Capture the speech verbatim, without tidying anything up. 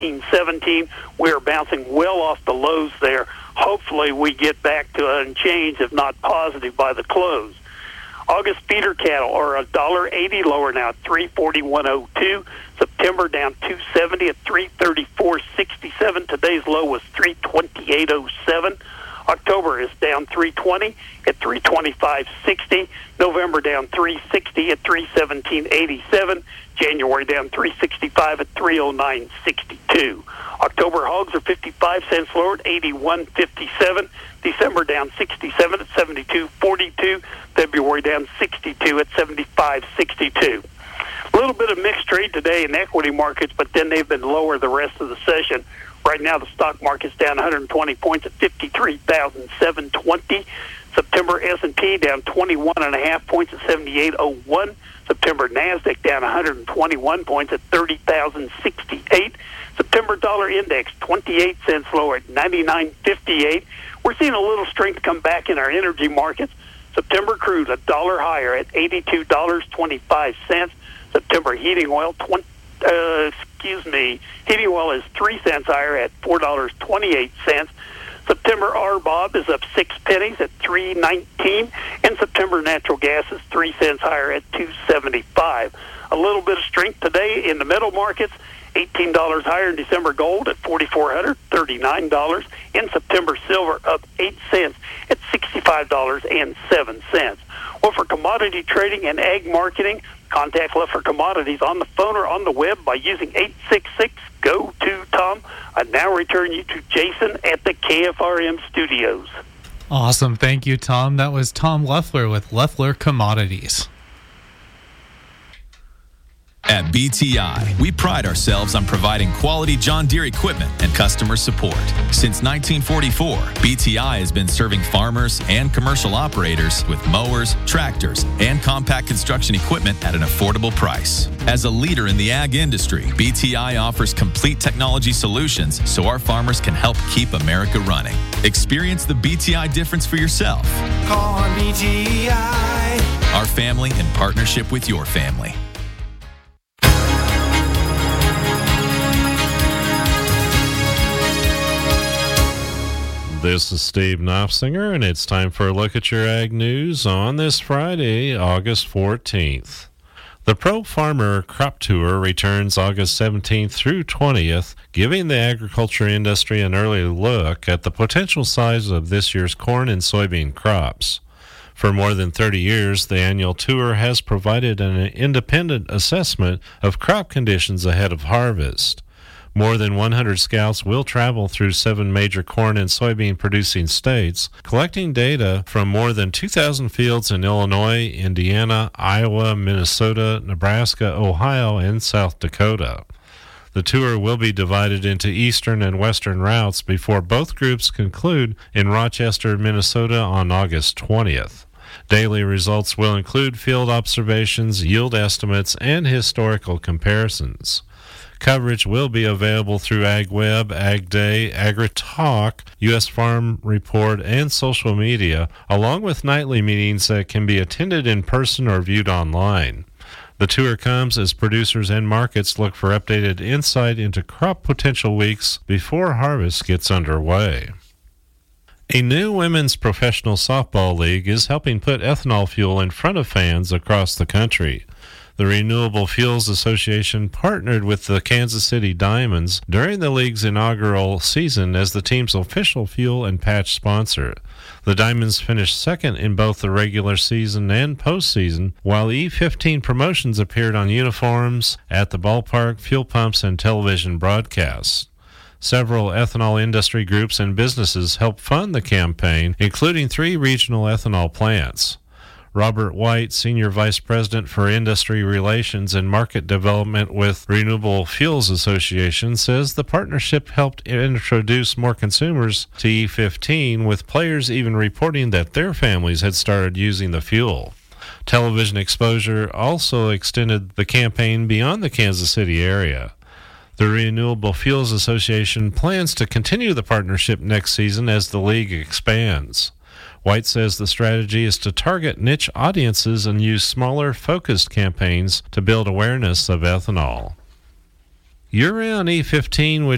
seventeen. We're bouncing well off the lows there. Hopefully we get back to unchanged, if not positive, by the close. August feeder cattle are one dollar eighty lower now at three forty-one oh two. September down two seventy at three thirty-four sixty-seven. Today's low was three twenty-eight oh seven. October is down three twenty at three twenty-five sixty. November down three sixty at three seventeen eighty-seven. January down three sixty-five at three oh nine sixty-two. October hogs are fifty-five cents lower at eighty-one fifty-seven. December down sixty-seven at seventy-two forty-two. February down sixty-two at seventy-five sixty-two. A little bit of mixed trade today in equity markets, but then they've been lower the rest of the session. Right now, the stock market's down one hundred twenty points at fifty-three thousand seven hundred twenty. September S and P down twenty-one point five points at seventy-eight oh one. September NASDAQ down one hundred twenty-one points at thirty thousand sixty-eight. September dollar index twenty-eight cents lower at ninety-nine fifty-eight. We're seeing a little strength come back in our energy markets. September crude a dollar higher at eighty-two dollars and twenty-five cents. September heating oil, twenty, uh, excuse me, heating oil is three cents higher at four dollars and twenty-eight cents. September R B O B is up six pennies at three nineteen, and September natural gas is three cents higher at two seventy-five. A little bit of strength today in the metal markets. eighteen dollars higher in December gold at forty-four hundred thirty-nine dollars. In September silver up eight cents at sixty-five dollars and seven cents. Well, for commodity trading and ag marketing, contact Leffler Commodities on the phone or on the web by using eight six six, G O two, Tom. I now return you to Jason at the K F R M studios. Awesome. Thank you, Tom. That was Tom Leffler with Leffler Commodities. At B T I, we pride ourselves on providing quality John Deere equipment and customer support. Since nineteen forty-four, B T I has been serving farmers and commercial operators with mowers, tractors, and compact construction equipment at an affordable price. As a leader in the ag industry, B T I offers complete technology solutions so our farmers can help keep America running. Experience the B T I difference for yourself. Call on B T I. Our family in partnership with your family. This is Steve Knopfsinger, and it's time for a look at your ag news on this Friday, August fourteenth. The Pro Farmer Crop Tour returns August seventeenth through twentieth, giving the agriculture industry an early look at the potential size of this year's corn and soybean crops. For more than thirty years, the annual tour has provided an independent assessment of crop conditions ahead of harvest. More than one hundred scouts will travel through seven major corn and soybean producing states, collecting data from more than two thousand fields in Illinois, Indiana, Iowa, Minnesota, Nebraska, Ohio, and South Dakota. The tour will be divided into eastern and western routes before both groups conclude in Rochester, Minnesota on August twentieth. Daily results will include field observations, yield estimates, and historical comparisons. Coverage will be available through AgWeb, AgDay, AgriTalk, U S Farm Report, and social media, along with nightly meetings that can be attended in person or viewed online. The tour comes as producers and markets look for updated insight into crop potential weeks before harvest gets underway. A new women's professional softball league is helping put ethanol fuel in front of fans across the country. The Renewable Fuels Association partnered with the Kansas City Diamonds during the league's inaugural season as the team's official fuel and patch sponsor. The Diamonds finished second in both the regular season and postseason, while E fifteen promotions appeared on uniforms, at the ballpark, fuel pumps, and television broadcasts. Several ethanol industry groups and businesses helped fund the campaign, including three regional ethanol plants. Robert White, Senior Vice President for Industry Relations and Market Development with Renewable Fuels Association, says the partnership helped introduce more consumers to E fifteen, with players even reporting that their families had started using the fuel. Television exposure also extended the campaign beyond the Kansas City area. The Renewable Fuels Association plans to continue the partnership next season as the league expands. White says the strategy is to target niche audiences and use smaller, focused campaigns to build awareness of ethanol. Urea E fifteen, which